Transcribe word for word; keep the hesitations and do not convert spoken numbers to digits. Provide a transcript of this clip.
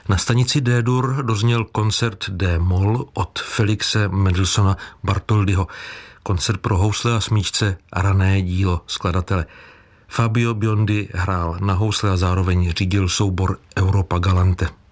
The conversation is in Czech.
Na stanici D-dur dozněl koncert D-moll od Felixe Mendelssohna Bartholdyho. Koncert pro housle a smyčce a rané dílo skladatele. Fabio Biondi hrál na housle a zároveň řídil soubor Europa Galante.